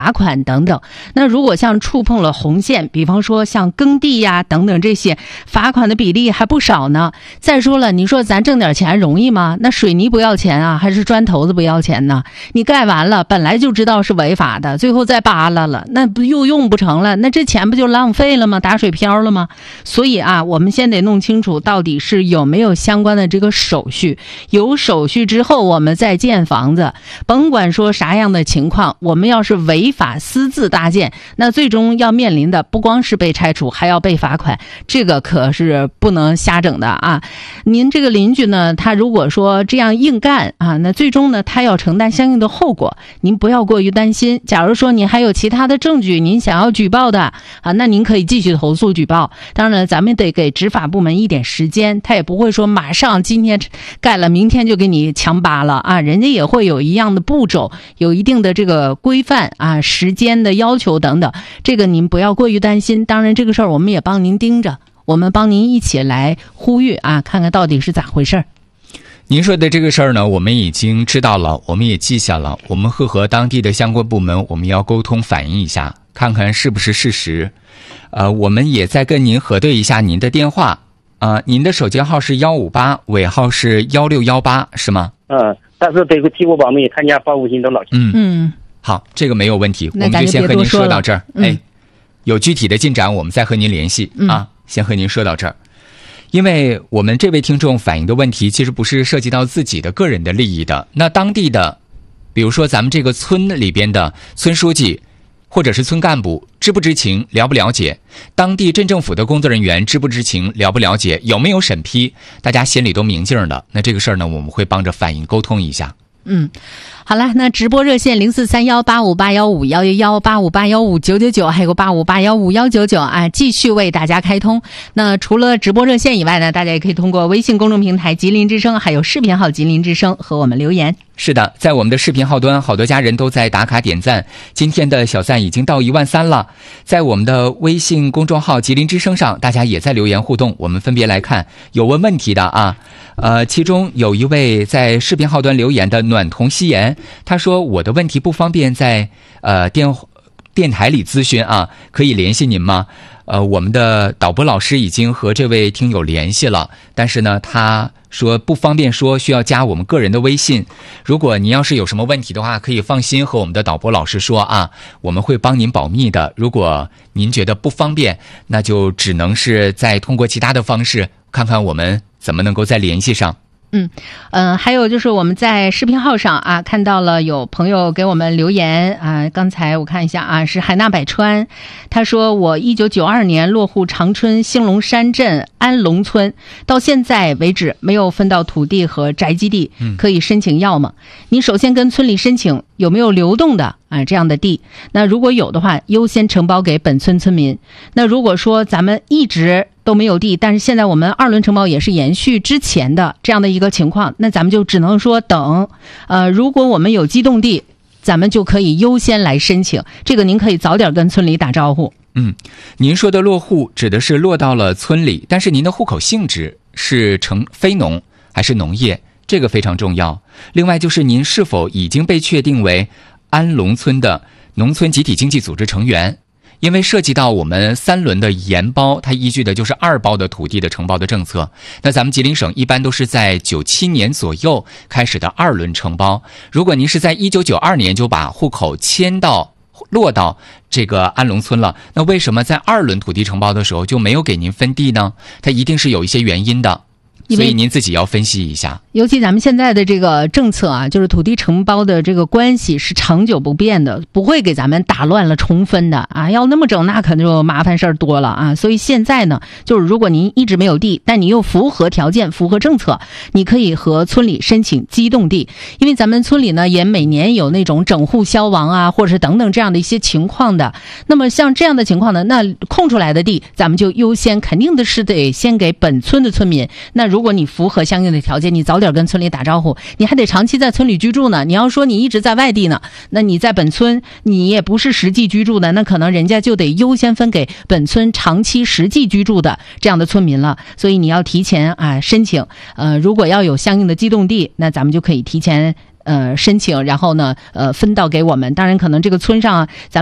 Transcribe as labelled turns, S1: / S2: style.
S1: 罚款等等。那如果像触碰了红线，比方说像耕地呀等等这些，罚款的比例还不少呢。再说了，你说咱挣点钱容易吗？那水泥不要钱啊，还是砖头子不要钱呢？你盖完了本来就知道是违法的，最后再扒拉了，那不又用不成了，那这钱不就浪费了吗？打水漂了吗？所以啊，我们先得弄清楚到底是有没有相关的这个手续，有手续之后我们再建房子，甭管说啥样的情况，我们要是违法私自搭建，那最终要面临的不光是被拆除，还要被罚款，这个可是不能瞎整的啊。您这个邻居呢，他如果说这样硬干啊，那最终呢他要承担相应的后果，您不要过于担心。假如说您还有其他的证据您想要举报的啊，那您可以继续投诉举报。当然咱们得给执法部门一点时间，他也不会说马上今天盖了明天就给你强扒了啊，人家也会有一样的步骤，有一定的这个规范啊，时间的要求等等，这个您不要过于担心。当然这个事儿我们也帮您盯着，我们帮您一起来呼吁啊，看看到底是咋回事。
S2: 您说的这个事儿呢，我们已经知道了，我们也记下了，我们会和当地的相关部门我们要沟通反映一下，看看是不是事实。我们也再跟您核对一下您的电话。您的手机号是158，尾号是1618，是吗？
S3: 但是这个替我把没参加报复性的老
S1: 嗯，
S2: 好，这个没有问题，我们就先和您说到这儿。有具体的进展我们再和您联系啊，先和您说到这儿。因为我们这位听众反映的问题其实不是涉及到自己的个人的利益的，那当地的比如说咱们这个村里边的村书记或者是村干部知不知情，了不了解，当地镇政府的工作人员知不知情，了不了解，有没有审批，大家心里都明镜的。那这个事儿呢，我们会帮着反映沟通一下。
S1: 好了，那直播热线04318581511185815999，还有85815199啊，继续为大家开通。那除了直播热线以外呢，大家也可以通过微信公众平台吉林之声，还有视频号吉林之声和我们留言。
S2: 是的，在我们的视频号端，好多家人都在打卡点赞，今天的小赞已经到13000了。在我们的微信公众号吉林之声上，大家也在留言互动，我们分别来看有问问题的啊。其中有一位在视频号端留言的暖童夕颜，他说我的问题不方便在电台里咨询啊，可以联系您吗？我们的导播老师已经和这位听友联系了，但是呢他说不方便说，需要加我们个人的微信。如果您要是有什么问题的话，可以放心和我们的导播老师说啊，我们会帮您保密的。如果您觉得不方便，那就只能是再通过其他的方式看看我们怎么能够再联系上。
S1: 还有就是我们在视频号上啊看到了有朋友给我们留言啊，刚才我看一下啊，是海纳百川，他说我1992年落户长春兴隆山镇安龙村，到现在为止没有分到土地和宅基地，可以申请要吗？您首先跟村里申请有没有流动的这样的地，那如果有的话优先承包给本村村民。那如果说咱们一直都没有地，但是现在我们2轮承包也是延续之前的这样的一个情况，那咱们就只能说等。如果我们有机动地，咱们就可以优先来申请，这个您可以早点跟村里打招呼。
S2: 您说的落户指的是落到了村里，但是您的户口性质是成非农还是农业，这个非常重要。另外就是您是否已经被确定为安龙村的农村集体经济组织成员，因为涉及到我们3轮的延包，它依据的就是2包的土地的承包的政策。那咱们吉林省一般都是在97年左右开始的2轮承包。如果您是在1992年就把户口落到这个安龙村了，那为什么在2轮土地承包的时候就没有给您分地呢？它一定是有一些原因的，所以您自己要分析一下。
S1: 尤其咱们现在的这个政策啊，就是土地承包的这个关系是长久不变的，不会给咱们打乱了重分的啊。要那么整，那可就麻烦事儿多了啊。所以现在呢，就是如果您一直没有地，但你又符合条件、符合政策，你可以和村里申请机动地。因为咱们村里呢，也每年有那种整户消亡啊，或者是等等这样的一些情况的。那么像这样的情况呢，那空出来的地，咱们就优先肯定的是得先给本村的村民。那如果你符合相应的条件，你早点跟村里打招呼，你还得长期在村里居住呢。你要说你一直在外地呢，那你在本村你也不是实际居住的，那可能人家就得优先分给本村长期实际居住的这样的村民了。所以你要提前申请。如果要有相应的机动地，那咱们就可以提前申请，然后呢分到给我们。当然可能这个村上咱